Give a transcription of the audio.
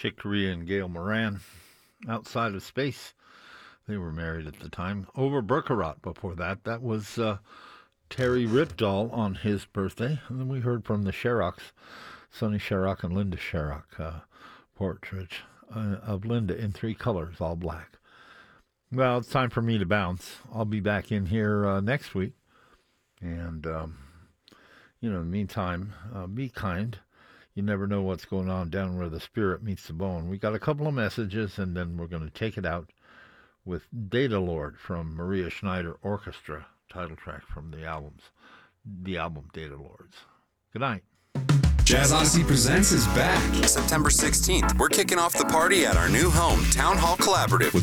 Chick Corea and Gail Moran, Outside of Space. They were married at the time. Over Berkerot before that. That was Terry Ripdahl on his birthday. And then we heard from the Sharrocks, Sonny Sharrock and Linda Sharrock, portrait of Linda in 3 colors, all black. Well, it's time for me to bounce. I'll be back in here next week. And, in the meantime, be kind. You never know what's going on down where the spirit meets the bone. We got a couple of messages, and then we're going to take it out with Data Lord from Maria Schneider Orchestra, title track from the album Data Lords. Good night. Jazz Odyssey Presents is back. September 16th, we're kicking off the party at our new home, Town Hall Collaborative, with